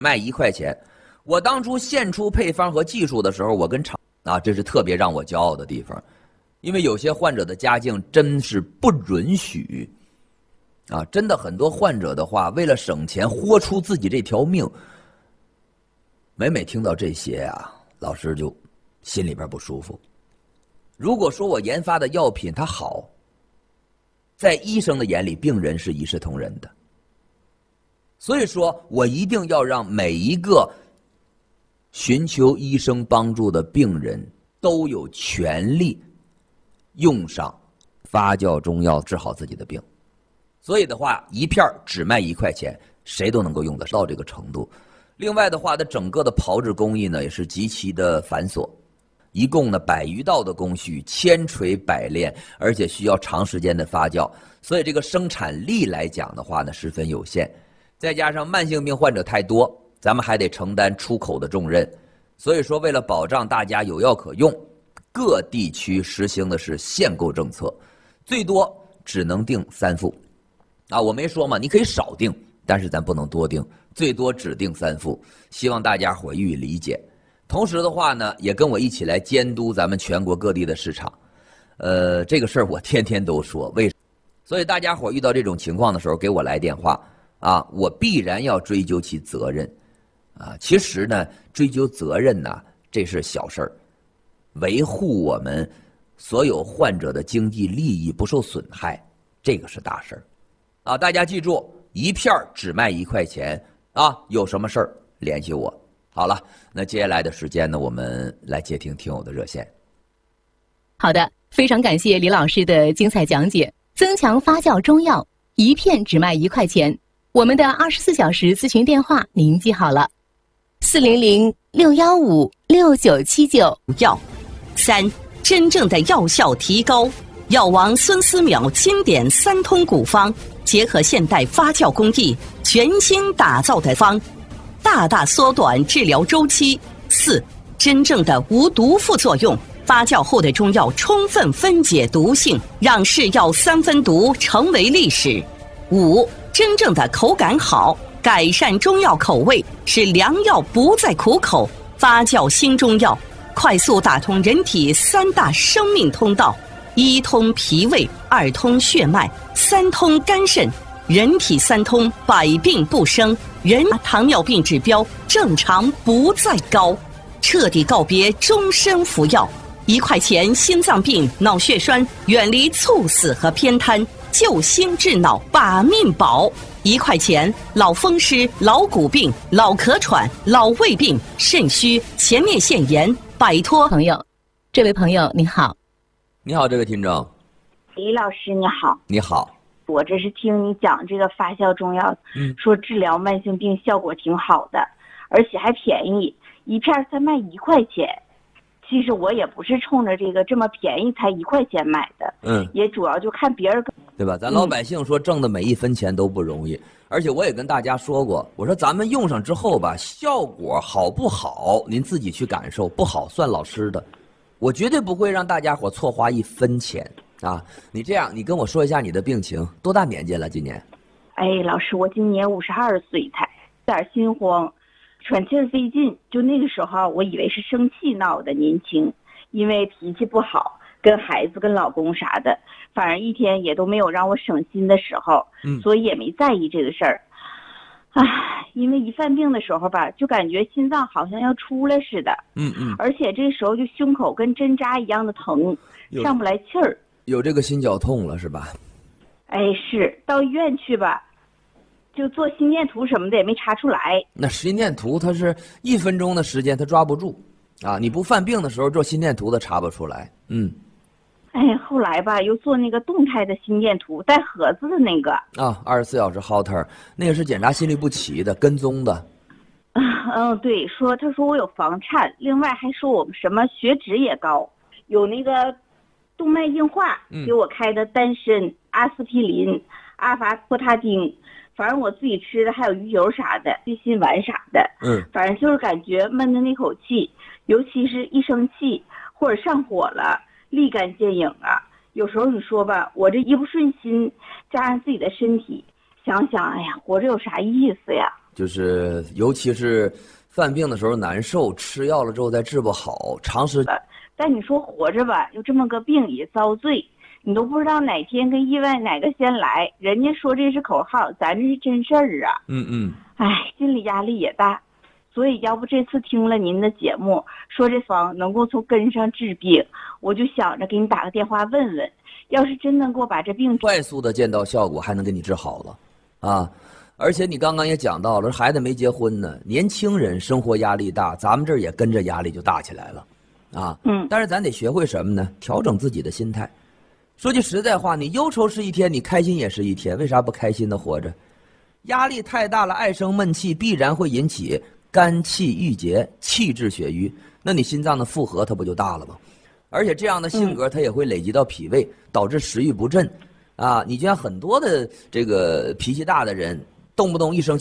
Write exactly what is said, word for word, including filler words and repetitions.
卖一块钱。我当初献出配方和技术的时候，我跟厂啊，这是特别让我骄傲的地方，因为有些患者的家境真是不允许啊，真的很多患者的话，为了省钱豁出自己这条命。每每听到这些啊，老师就心里边不舒服。如果说我研发的药品它好，在医生的眼里，病人是一视同仁的。所以说我一定要让每一个寻求医生帮助的病人都有权利用上发酵中药治好自己的病。所以的话，一片只卖一块钱，谁都能够用得到这个程度。另外的话，它整个的炮制工艺呢也是极其的繁琐，一共呢百余道的工序，千锤百炼，而且需要长时间的发酵，所以这个生产力来讲的话呢十分有限。再加上慢性病患者太多，咱们还得承担出口的重任，所以说为了保障大家有药可用，各地区实行的是限购政策，最多只能订三副啊，我没说嘛，你可以少订，但是咱不能多订，最多只订三副，希望大家伙予以理解。同时的话呢，也跟我一起来监督咱们全国各地的市场。呃，这个事儿我天天都说，为什么？所以大家伙遇到这种情况的时候，给我来电话啊，我必然要追究其责任啊。其实呢，追究责任呢，这是小事儿，维护我们所有患者的经济利益不受损害，这个是大事儿啊。大家记住，一片只卖一块钱啊，有什么事儿联系我。好了，那接下来的时间呢，我们来接听听友的热线。 好的，非常感谢李老师的精彩讲解。增强发酵中药，一片只卖一块钱。我们的二十四小时咨询电话您记好了：四零零六幺五六九七九。 药三，真正的药效提高。药王孙思邈经典三通古方，结合现代发酵工艺，全新打造的方，大大缩短治疗周期。四，真正的无毒副作用。发酵后的中药充分分解毒性，让是药三分毒成为历史。五，真正的口感好，改善中药口味，使良药不再苦口。发酵新中药，快速打通人体三大生命通道：一通脾胃，二通血脉，三通肝肾。人体三通，百病不生。人糖尿病指标正常不再高，彻底告别终身服药。一块钱心脏病、脑血栓，远离猝死和偏瘫，救心治脑，把命保。一块钱老风湿、老骨病、老咳喘、老胃病、肾虚、前列腺炎，摆脱。 朋友，这位朋友您好。 你好，这位听众。 李老师你好。 你好。 我这是听你讲这个发酵中药，嗯，说治疗慢性病效果挺好的，而且还便宜，一片才卖一块钱。其实我也不是冲着这个这么便宜才一块钱买的，嗯，也主要就看别人， 对吧？咱老百姓说挣的每一分钱都不容易，嗯，而且我也跟大家说过，我说咱们用上之后吧，效果好不好您自己去感受，不好算老师的，我绝对不会让大家伙错花一分钱啊！你这样，你跟我说一下你的病情，多大年纪了？今年？ 哎，老师，我今年五十二岁才，有点心慌。喘气儿费劲，就那个时候我以为是生气闹的，年轻，因为脾气不好，跟孩子跟老公啥的，反正一天也都没有让我省心的时候，嗯，所以也没在意这个事儿。唉，因为一犯病的时候吧，就感觉心脏好像要出来似的，嗯嗯，而且这时候就胸口跟针扎一样的疼，上不来气儿。 有这个心绞痛了是吧？ 哎，是，到医院去吧。就做心电图什么的也没查出来。 那心电图它是一分钟的时间，它抓不住啊！你不犯病的时候做心电图它查不出来。嗯， 哎，后来吧又做那个动态的心电图，带盒子的那个啊，二十四小时 Holter， 那个是检查心律不齐的，跟踪的。 嗯，对，说他说我有房颤，另外还说我们什么血脂也高，有那个动脉硬化，给我开的丹参、阿司匹林、阿法托他汀。反正我自己吃的还有鱼油啥的，地心丸啥的，嗯，反正就是感觉闷的那口气，尤其是一生气或者上火了，立竿见影啊。有时候你说吧，我这一不顺心，加上自己的身体，想想，哎呀，活着有啥意思呀？ 就是尤其是犯病的时候难受，吃药了之后再治不好，长时间。 但你说活着吧，有这么个病也遭罪，你都不知道哪天跟意外哪个先来。人家说这是口号，咱这是真事儿啊。 嗯嗯。 哎，心理压力也大，所以要不这次听了您的节目，说这方能够从根上治病，我就想着给你打个电话问问，要是真能给我把这病快速的见到效果，还能给你治好了，啊！而且你刚刚也讲到了，孩子没结婚呢，年轻人生活压力大，咱们这儿也跟着压力就大起来了，啊， 嗯， 但是咱得学会什么呢？调整自己的心态。说句实在话，你忧愁是一天，你开心也是一天，为啥不开心的活着？压力太大了，爱生闷气，必然会引起肝气郁结、气滞血瘀，那你心脏的负荷它不就大了吗？而且这样的性格，它也会累积到脾胃，导致食欲不振，啊，你就像很多的这个脾气大的人，动不动一生气。